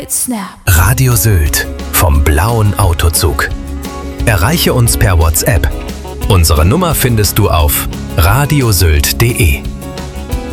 it snap. Radio Sylt vom blauen Autozug. Erreiche uns per WhatsApp. Unsere Nummer findest du auf radiosylt.de.